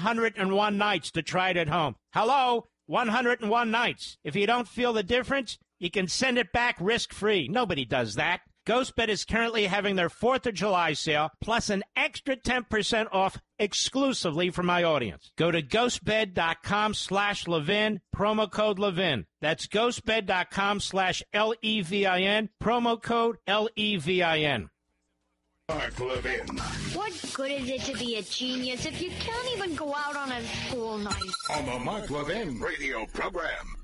101 nights to try it at home. Hello? 101 nights. If you don't feel the difference, you can send it back risk-free. Nobody does that. GhostBed is currently having their 4th of July sale, plus an extra 10% off exclusively for my audience. Go to ghostbed.com/Levin, promo code Levin. That's ghostbed.com/Levin, promo code Levin. Mark Levin. What good is it to be a genius if you can't even go out on a school night? On the Mark Levin radio program.